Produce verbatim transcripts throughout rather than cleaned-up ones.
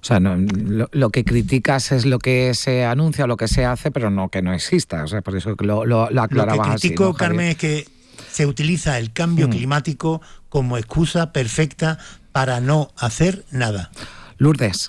O sea, no, lo, lo que criticas es lo que se anuncia, lo que se hace, pero no que no exista. O sea, por eso lo, lo, lo aclarabas así. Lo que critico, así, ¿no, Carmen, es que se utiliza el cambio mm. climático como excusa perfecta para no hacer nada. Lourdes.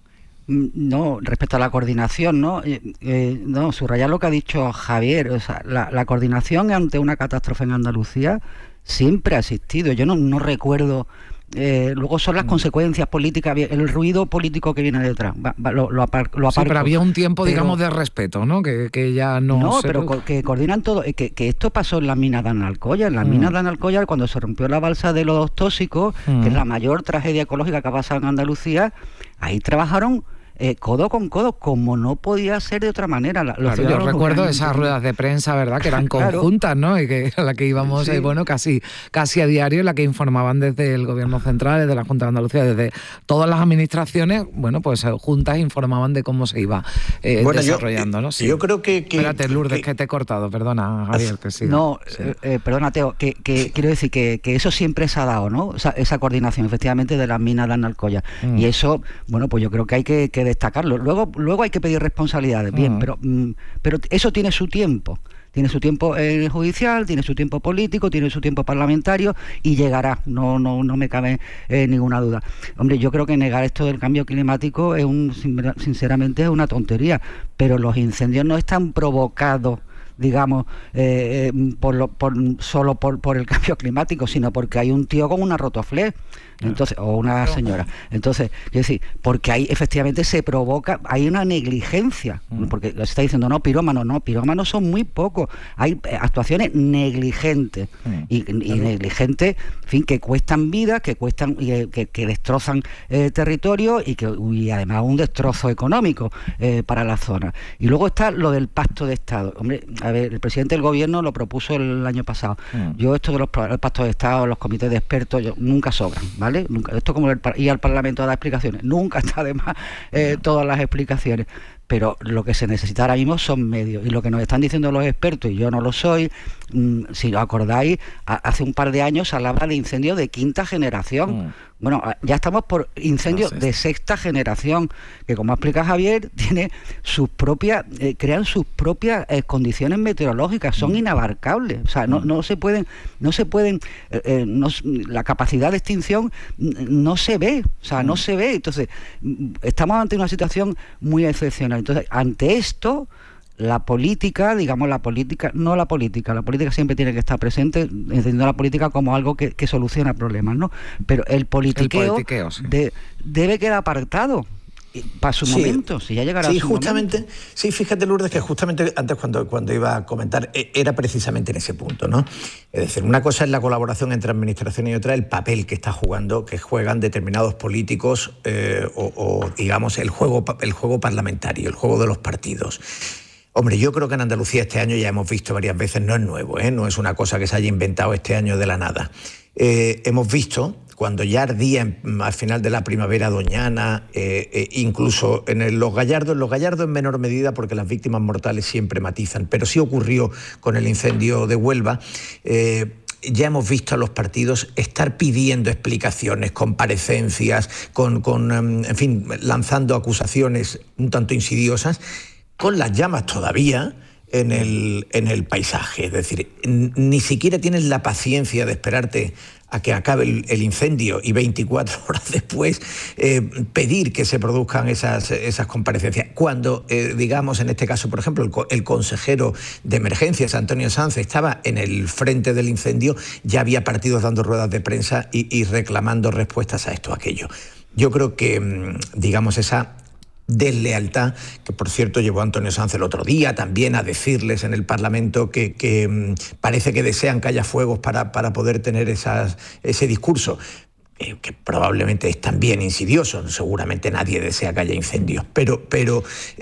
No, respecto a la coordinación, ¿no? Eh, eh, no, subrayar lo que ha dicho Javier. O sea, la, la coordinación ante una catástrofe en Andalucía siempre ha existido. Yo no, no recuerdo. Eh, luego son las mm. consecuencias políticas, el ruido político que viene detrás. Va, va, lo, lo, apar, lo sí, pero había un tiempo, pero, digamos, de respeto, ¿no? Que, que ya no. No, se pero co que coordinan todo. Que, que esto pasó en las minas de Analcollar. En las mm. minas de Analcollar, cuando se rompió la balsa de los tóxicos, mm. que es la mayor tragedia ecológica que ha pasado en Andalucía, ahí trabajaron. Eh, codo con codo, como no podía ser de otra manera. Los claro, yo recuerdo esas ruedas de prensa, ¿verdad? Que eran claro. conjuntas, ¿no? Y que a la que íbamos, sí. eh, bueno, casi, casi a diario, en la que informaban desde el Gobierno Central, desde la Junta de Andalucía, desde todas las administraciones, bueno, pues juntas informaban de cómo se iba eh, bueno, desarrollando, yo, ¿no? Sí. Yo creo que... que Espérate, Lourdes, que, que te he cortado, perdona, Javier, que sí. No, sí. eh, perdona, Teo, que, que quiero decir que, que eso siempre se ha dado, ¿no? O sea, esa coordinación, efectivamente, de las minas de Analcollar. Mm. Y eso, bueno, pues yo creo que hay que, que destacarlo. Luego Luego hay que pedir responsabilidades, bien, uh-huh. pero, mm, pero eso tiene su tiempo. Tiene su tiempo eh, judicial, tiene su tiempo político, tiene su tiempo parlamentario y llegará, no no no me cabe eh, ninguna duda. Hombre, yo creo que negar esto del cambio climático es un sinceramente es una tontería, pero los incendios no están provocados, digamos, eh, eh, por lo, por, solo por, por el cambio climático, sino porque hay un tío con una rotoflex. Entonces, o una señora. Entonces, quiero decir, porque ahí efectivamente se provoca, hay una negligencia, porque se está diciendo, no, pirómanos, no, pirómanos son muy pocos, hay actuaciones negligentes, y, y negligentes, en fin, que cuestan vidas, que cuestan, que, que, que destrozan eh, territorio y que y además un destrozo económico eh, para la zona. Y luego está lo del pacto de Estado. Hombre, a ver, el presidente del gobierno lo propuso el año pasado. Mm. Yo esto de los el pactos de Estado, los comités de expertos, yo, nunca sobran, ¿vale? ¿Vale? Nunca, esto como el, ir al Parlamento a dar explicaciones, nunca está de más eh, todas las explicaciones, pero lo que se necesita ahora mismo son medios, y lo que nos están diciendo los expertos, y yo no lo soy, mmm, si os acordáis, a, hace un par de años se hablaba de incendios de quinta generación. Mm. Bueno, ya estamos por incendios no sé. de sexta generación, que como explica Javier, tiene sus propias, eh, crean sus propias eh, condiciones meteorológicas, son mm. inabarcables, o sea, no, no se pueden, no se pueden, eh, eh, no, la capacidad de extinción no se ve, o sea, mm. no se ve, entonces estamos ante una situación muy excepcional. Entonces, ante esto, la política, digamos la política, no la política, la política siempre tiene que estar presente, entendiendo la política como algo que, que soluciona problemas, ¿no? Pero el politiqueo, el politiqueo sí. de, debe quedar apartado para su sí. momento, si ya llegará sí, su justamente, momento. Sí, fíjate, Lourdes, que justamente antes cuando, cuando iba a comentar, era precisamente en ese punto, ¿no? Es decir, una cosa es la colaboración entre administraciones y otra el papel que está jugando, que juegan determinados políticos eh, o, o, digamos, el juego, el juego parlamentario, el juego de los partidos. Hombre, yo creo que en Andalucía este año ya hemos visto varias veces, no es nuevo, ¿eh? No es una cosa que se haya inventado este año de la nada. Eh, hemos visto, cuando ya ardía en, al final de la primavera doñana, eh, eh, incluso en el, los Gallardos, los Gallardos en menor medida porque las víctimas mortales siempre matizan, pero sí ocurrió con el incendio de Huelva, eh, ya hemos visto a los partidos estar pidiendo explicaciones, comparecencias, con, con, en fin, lanzando acusaciones un tanto insidiosas, con las llamas todavía en el, en el paisaje. Es decir, ni siquiera tienes la paciencia de esperarte a que acabe el, el incendio y veinticuatro horas después eh, pedir que se produzcan esas, esas comparecencias. Cuando, eh, digamos, en este caso, por ejemplo, el, el consejero de emergencias, Antonio Sanz, estaba en el frente del incendio, ya había partidos dando ruedas de prensa y, y reclamando respuestas a esto, a aquello. Yo creo que, digamos, esa deslealtad, que por cierto llevó a Antonio Sanz el otro día también a decirles en el Parlamento que, que mmm, parece que desean que haya fuegos para, para poder tener esas, ese discurso, eh, que probablemente es también insidioso, seguramente nadie desea que haya incendios, pero, pero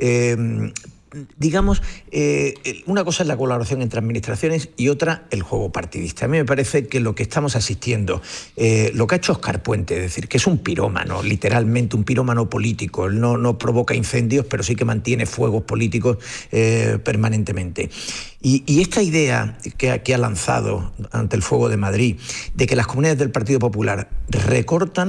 eh, digamos, eh, una cosa es la colaboración entre administraciones y otra el juego partidista. A mí me parece que lo que estamos asistiendo, eh, lo que ha hecho Óscar Puente, es decir, que es un pirómano, literalmente un pirómano político, él no, no provoca incendios, pero sí que mantiene fuegos políticos eh, permanentemente. Y, y esta idea que, que ha lanzado ante el Fuego de Madrid, de que las comunidades del Partido Popular recortan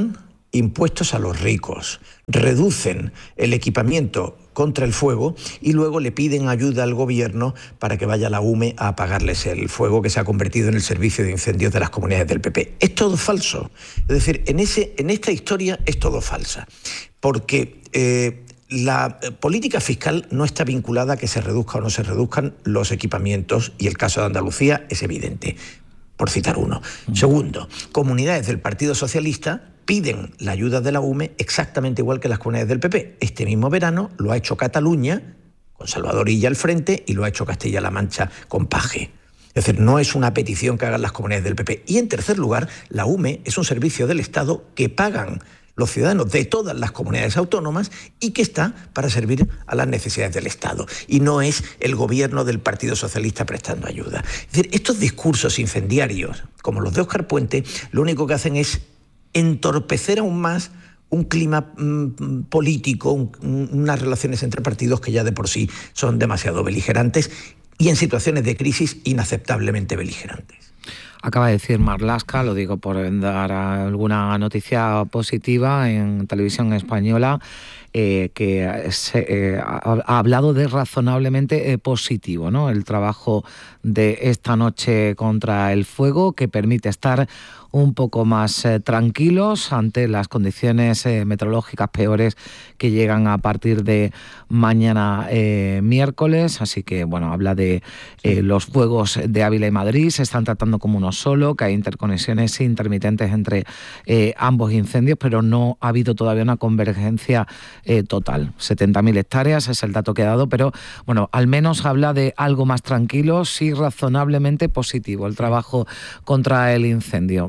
impuestos a los ricos, reducen el equipamiento contra el fuego y luego le piden ayuda al gobierno para que vaya la U M E a apagarles el fuego que se ha convertido en el servicio de incendios de las comunidades del P P. Es todo falso. Es decir, en, ese, en esta historia es todo falsa. Porque eh, la política fiscal no está vinculada a que se reduzcan o no se reduzcan los equipamientos, y el caso de Andalucía es evidente, por citar uno. Mm. Segundo, comunidades del Partido Socialista piden la ayuda de la U M E exactamente igual que las comunidades del P P. Este mismo verano lo ha hecho Cataluña, con Salvador Illa al frente, y lo ha hecho Castilla-La Mancha con Paje. Es decir, no es una petición que hagan las comunidades del P P. Y en tercer lugar, la U M E es un servicio del Estado que pagan los ciudadanos de todas las comunidades autónomas y que está para servir a las necesidades del Estado. Y no es el gobierno del Partido Socialista prestando ayuda. Es decir, estos discursos incendiarios, como los de Óscar Puente, lo único que hacen es entorpecer aún más un clima mmm, político, un, unas relaciones entre partidos que ya de por sí son demasiado beligerantes y en situaciones de crisis inaceptablemente beligerantes. Acaba de decir Marlaska, lo digo por dar alguna noticia positiva en televisión española, eh, que se, eh, ha, ha hablado de razonablemente eh, positivo, ¿no? El trabajo de esta noche contra el fuego, que permite estar un poco más eh, tranquilos ante las condiciones eh, meteorológicas peores que llegan a partir de mañana eh, miércoles. Así que, bueno, habla de eh, los fuegos de Ávila y Madrid, se están tratando como uno solo, que hay interconexiones intermitentes entre eh, ambos incendios, pero no ha habido todavía una convergencia eh, total. setenta mil hectáreas es el dato que ha dado, pero, bueno, al menos habla de algo más tranquilo, sí razonablemente positivo, el trabajo contra el incendio.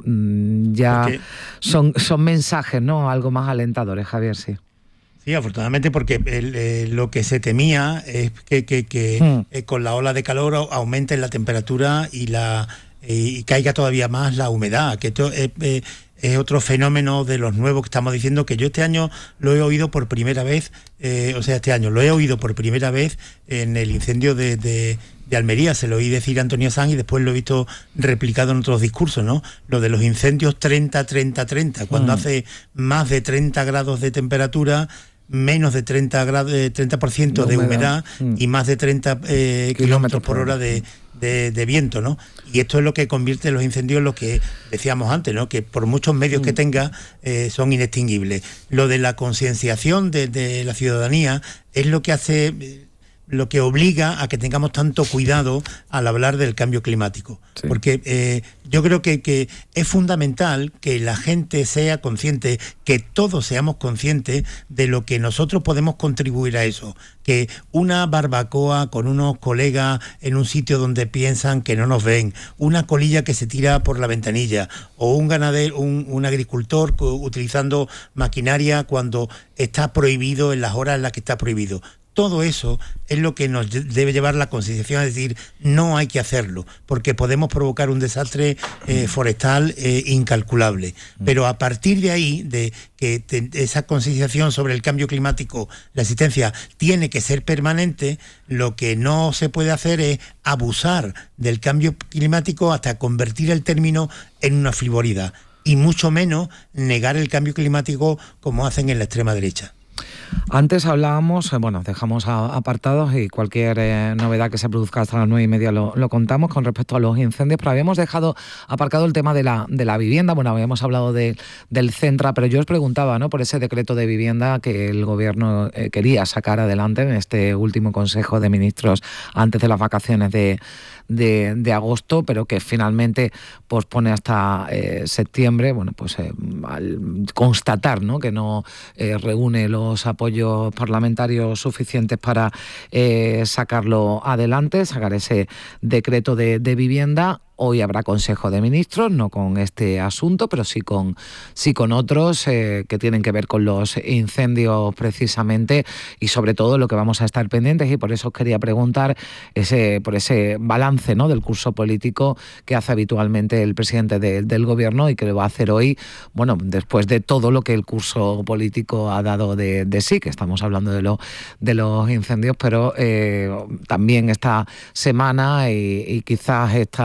Ya porque son, son mensajes, ¿no? Algo más alentadores, Javier, sí. Sí, afortunadamente, porque el, eh, lo que se temía es que, que, que mm. eh, con la ola de calor aumente la temperatura y la eh, y caiga todavía más la humedad, que esto eh, eh, es otro fenómeno de los nuevos que estamos diciendo, que yo este año lo he oído por primera vez, eh, o sea, este año lo he oído por primera vez en el incendio de... de de Almería, se lo oí decir a Antonio Sanz y después lo he visto replicado en otros discursos, ¿no? Lo de los incendios treinta, treinta, treinta, cuando mm. hace más de treinta grados de temperatura, menos de treinta grados, treinta por ciento de humedad, de humedad mm. y más de treinta eh, kilómetros por hora de, de, de viento, ¿no? Y esto es lo que convierte los incendios en lo que decíamos antes, ¿no? Que por muchos medios mm. que tenga eh, son inextinguibles. Lo de la concienciación de, de la ciudadanía es lo que hace... Eh, lo que obliga a que tengamos tanto cuidado al hablar del cambio climático. Sí. Porque eh, yo creo que, que es fundamental que la gente sea consciente, que todos seamos conscientes de lo que nosotros podemos contribuir a eso. Que una barbacoa con unos colegas en un sitio donde piensan que no nos ven, una colilla que se tira por la ventanilla, o un ganadero, un, un agricultor utilizando maquinaria cuando está prohibido en las horas en las que está prohibido. Todo eso es lo que nos debe llevar la concienciación, es decir, no hay que hacerlo, porque podemos provocar un desastre eh, forestal eh, incalculable. Pero a partir de ahí, de que te, esa concienciación sobre el cambio climático, la existencia, tiene que ser permanente, lo que no se puede hacer es abusar del cambio climático hasta convertir el término en una frivolidad, y mucho menos negar el cambio climático como hacen en la extrema derecha. Antes hablábamos, bueno, dejamos apartados y cualquier eh, novedad que se produzca hasta las nueve y media lo, lo contamos con respecto a los incendios, pero habíamos dejado aparcado el tema de la, de la vivienda. Bueno, habíamos hablado de, del Centra, pero yo os preguntaba, ¿no?, por ese decreto de vivienda que el gobierno eh, quería sacar adelante en este último Consejo de Ministros antes de las vacaciones de, de, de agosto, pero que finalmente pospone hasta eh, septiembre. Bueno, pues eh, al constatar, ¿no?, que no eh, reúne los apoyos parlamentarios suficientes para eh, sacarlo adelante, sacar ese decreto de, de vivienda. Hoy habrá Consejo de Ministros, no con este asunto, pero sí con, sí con otros eh, que tienen que ver con los incendios precisamente, y sobre todo lo que vamos a estar pendientes, y por eso os quería preguntar ese, por ese balance, ¿no?, del curso político que hace habitualmente el presidente de, del Gobierno y que lo va a hacer hoy, bueno, después de todo lo que el curso político ha dado de, de sí, que estamos hablando de, lo, de los incendios, pero eh, también esta semana y, y quizás esta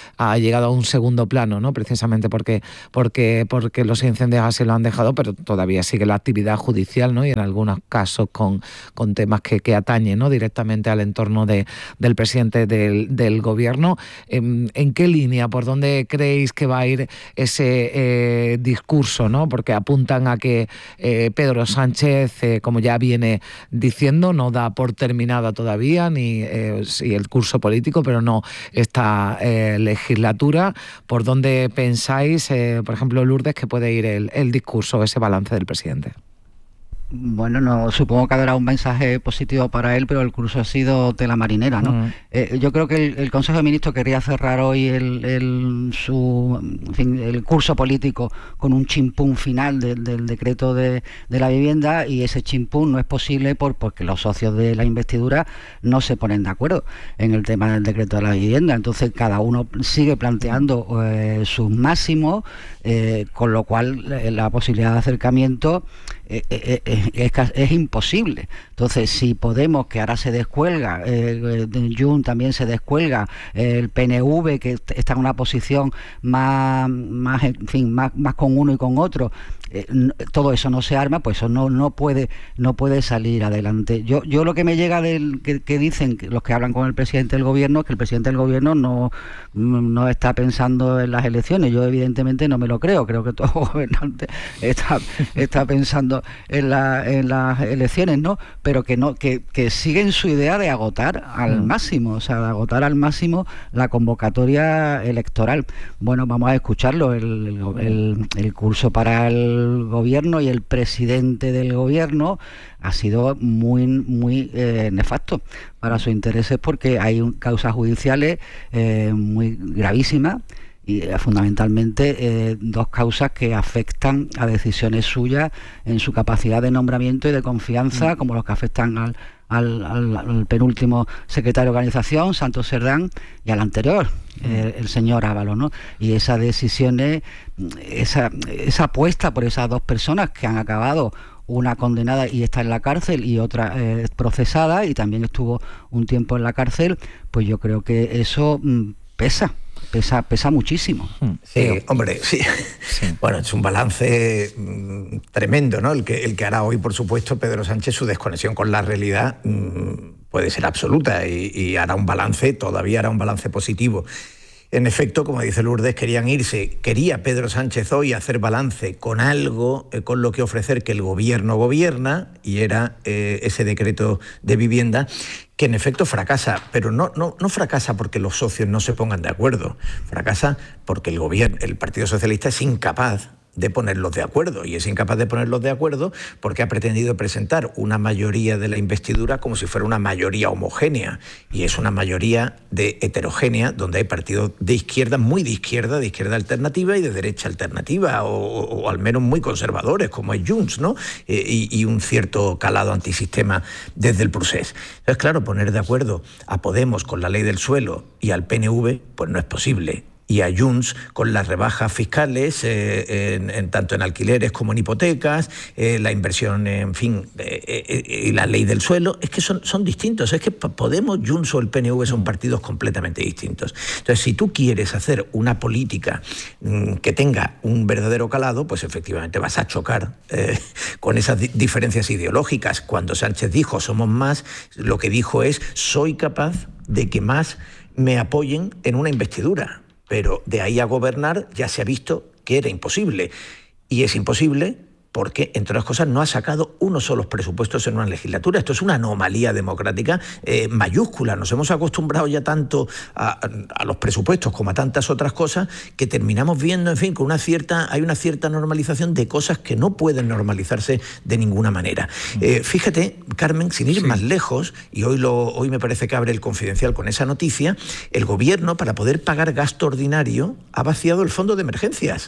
ha llegado a un segundo plano, ¿no? Precisamente porque, porque, porque los incendios así lo han dejado, pero todavía sigue la actividad judicial, ¿no? Y en algunos casos con, con temas que, que atañen, ¿no? Directamente al entorno de, del presidente del, del gobierno. ¿En, ¿En qué línea, por dónde creéis que va a ir ese eh, discurso, ¿no? Porque apuntan a que eh, Pedro Sánchez, eh, como ya viene diciendo, no da por terminada todavía ni eh, sí, el curso político, pero no esta eh, legislatura. ¿Por dónde pensáis, eh, por ejemplo, Lourdes, que puede ir el, el discurso, ese balance del presidente? Bueno, no supongo que habrá un mensaje positivo para él, pero el curso ha sido tela marinera, ¿no? Mm. Eh, yo creo que el, el Consejo de Ministros querría cerrar hoy el, el, su, en fin, el curso político con un chimpún final del, del decreto de, de la vivienda, y ese chimpún no es posible por, porque los socios de la investidura no se ponen de acuerdo en el tema del decreto de la vivienda. Entonces cada uno sigue planteando eh, sus máximos, eh, con lo cual eh, la posibilidad de acercamiento Eh, eh, eh, es, es imposible. Entonces, si Podemos, que ahora se descuelga, eh, Junts también se descuelga, eh, el P N V, que está en una posición más, más en fin, más, más con uno y con otro, eh, todo eso no se arma, pues eso no, no puede, no puede salir adelante. Yo, yo lo que me llega del que, que dicen los que hablan con el presidente del gobierno, es que el presidente del gobierno no, no está pensando en las elecciones. Yo evidentemente no me lo creo, creo que todo gobernante está, está pensando en, la, en las elecciones, ¿no? Pero que no, que, que siguen su idea de agotar al mm. máximo, o sea, de agotar al máximo la convocatoria electoral. Bueno, vamos a escucharlo, el, el, el curso para el gobierno y el presidente del gobierno ha sido muy, muy eh, nefasto para sus intereses, porque hay un, causas judiciales eh, muy gravísimas, y eh, fundamentalmente eh, dos causas que afectan a decisiones suyas en su capacidad de nombramiento y de confianza, mm. como los que afectan al, al, al, al penúltimo secretario de organización, Santos Cerdán, y al anterior, mm. eh, el señor Ábalos, ¿no? Y esas decisiones, esa, esa apuesta por esas dos personas que han acabado, una condenada y está en la cárcel y otra eh, procesada, y también estuvo un tiempo en la cárcel, pues yo creo que eso mm, pesa. Pesa, pesa muchísimo. Sí, hombre, sí. sí. Bueno, es un balance mmm, tremendo, ¿no? El que, el que hará hoy, por supuesto, Pedro Sánchez. Su desconexión con la realidad mmm, puede ser absoluta, y, y hará un balance, todavía hará un balance positivo. En efecto, como dice Lourdes, querían irse. Quería Pedro Sánchez hoy hacer balance con algo, eh, con lo que ofrecer que el gobierno gobierna, y era eh, ese decreto de vivienda, que en efecto fracasa, pero no, no, no fracasa porque los socios no se pongan de acuerdo, fracasa porque el gobierno, el Partido Socialista es incapaz de ponerlos de acuerdo, y es incapaz de ponerlos de acuerdo porque ha pretendido presentar una mayoría de la investidura como si fuera una mayoría homogénea, y es una mayoría de heterogénea, donde hay partidos de izquierda, muy de izquierda, de izquierda alternativa y de derecha alternativa, o, o, o al menos muy conservadores, como es Junts, ¿no? Eh, y, y un cierto calado antisistema desde el procés. Entonces, claro, poner de acuerdo a Podemos con la ley del suelo y al P N V, pues no es posible. Y a Junts con las rebajas fiscales, eh, en, en, tanto en alquileres como en hipotecas, eh, la inversión, en fin, eh, eh, y la ley del suelo, es que son, son distintos. Es que Podemos, Junts o el P N V son partidos completamente distintos. Entonces, si tú quieres hacer una política mmm, que tenga un verdadero calado, pues efectivamente vas a chocar eh, con esas di- diferencias ideológicas. Cuando Sánchez dijo somos más, lo que dijo es soy capaz de que más me apoyen en una investidura. Pero de ahí a gobernar ya se ha visto que era imposible. Y es imposible porque, entre otras cosas, no ha sacado unos solos presupuestos en una legislatura. Esto es una anomalía democrática eh, mayúscula. Nos hemos acostumbrado ya tanto a, a los presupuestos como a tantas otras cosas, que terminamos viendo, en fin, con una cierta, hay una cierta normalización de cosas que no pueden normalizarse de ninguna manera. Eh, fíjate, Carmen, sin ir sí. más lejos, y hoy, lo, hoy me parece que abre el Confidencial con esa noticia, el gobierno, para poder pagar gasto ordinario, ha vaciado el fondo de emergencias.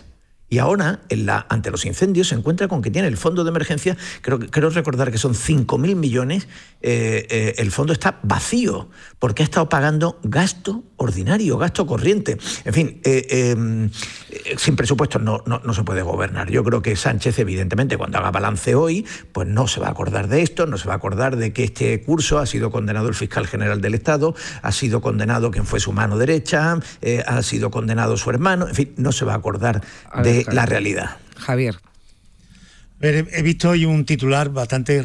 Y ahora, en la, ante los incendios, se encuentra con que tiene el fondo de emergencia, creo, creo recordar que son cinco mil millones, eh, eh, el fondo está vacío, porque ha estado pagando gasto ordinario, gasto corriente. En fin, eh, eh, sin presupuestos no, no, no se puede gobernar. Yo creo que Sánchez, evidentemente, cuando haga balance hoy, pues no se va a acordar de esto, no se va a acordar de que este curso ha sido condenado el fiscal general del Estado, ha sido condenado quien fue su mano derecha, eh, ha sido condenado su hermano, en fin, no se va a acordar de la realidad. Javier. He visto hoy un titular bastante